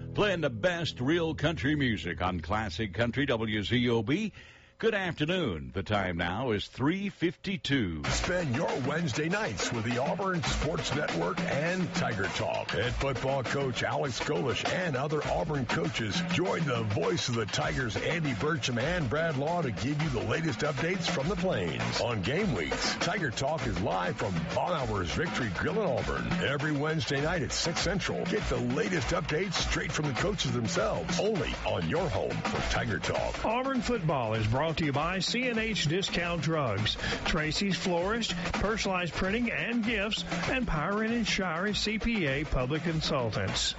playing the best real country music on Classic Country WZOB. Good afternoon. The time now is 3:52. Spend your Wednesday nights with the Auburn Sports Network and Tiger Talk. Head football coach Alex Golish and other Auburn coaches join the voice of the Tigers, Andy Burcham and Brad Law, to give you the latest updates from the Plains. On game weeks, Tiger Talk is live from Bonhour's Victory Grill in Auburn. Every Wednesday night at 6 Central. Get the latest updates straight from the coaches themselves. Only on your home for Tiger Talk. Auburn football is brought to you by C&H Discount Drugs, Tracy's Florist, Personalized Printing and Gifts, and Pyron & Shire CPA Public Consultants.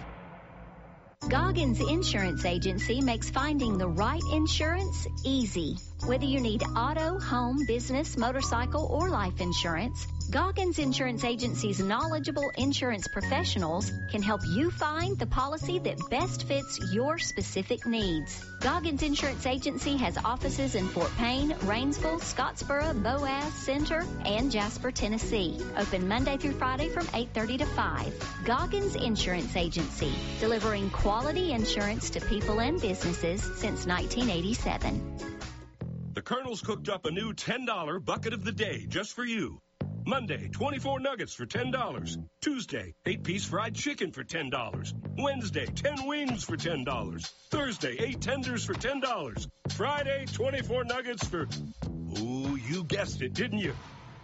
Goggins Insurance Agency makes finding the right insurance easy. Whether you need auto, home, business, motorcycle, or life insurance, Goggins Insurance Agency's knowledgeable insurance professionals can help you find the policy that best fits your specific needs. Goggins Insurance Agency has offices in Fort Payne, Rainsville, Scottsboro, Boaz, Center, and Jasper, Tennessee. Open Monday through Friday from 8:30 to 5. Goggins Insurance Agency, delivering quality insurance to people and businesses since 1987. The Colonel's cooked up a new $10 bucket of the day just for you. Monday, 24 nuggets for $10. Tuesday, 8-piece fried chicken for $10. Wednesday, 10 wings for $10. Thursday, 8 tenders for $10. Friday, 24 nuggets for, ooh, you guessed it, didn't you?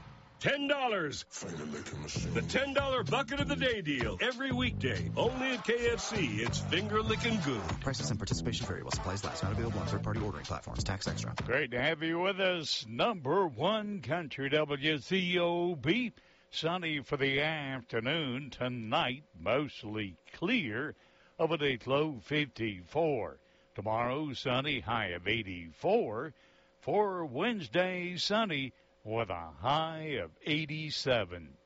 $10. The $10 bucket of the day deal. Every weekday. Only at KFC. It's finger licking good. Prices and participation vary while supplies last. Not available on third-party ordering platforms. Tax extra. Great to have you with us. Number one country WZOB. Sunny for the afternoon. Tonight, mostly clear. Overnight low 54. Tomorrow, sunny, high of 84. For Wednesday, sunny with a high of 87.